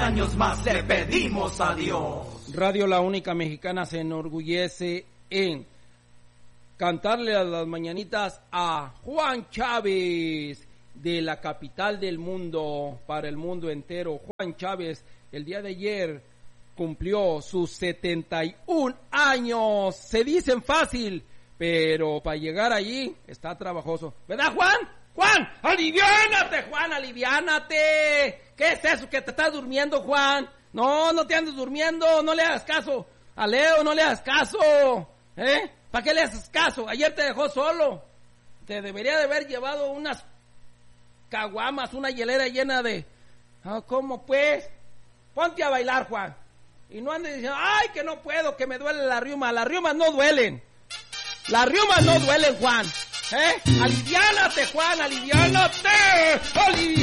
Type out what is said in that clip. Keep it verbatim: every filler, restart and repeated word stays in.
años más le pedimos a Dios. Radio La Única Mexicana se enorgullece en cantarle a las mañanitas a Juan Chávez, de la capital del mundo, para el mundo entero. Juan Chávez, el día de ayer cumplió sus setenta y un años. Se dicen fácil, pero para llegar allí está trabajoso. ¿Verdad, Juan? Juan, aliviánate, Juan, aliviánate. ¿Qué es eso que te estás durmiendo, Juan? No, no te andes durmiendo, no le hagas caso. A Leo, no le hagas caso. ¿Eh? ¿Para qué le haces caso? Ayer te dejó solo. Te debería de haber llevado unas caguamas, una hielera llena de... Oh, ¿cómo pues? Ponte a bailar, Juan. Y no andes diciendo, ay, que no puedo, que me duele la riuma. Las riumas no duelen. Las riumas no duelen, Juan. ¿Eh? Aliviánate, Juan, aliviánate. Aliviánate.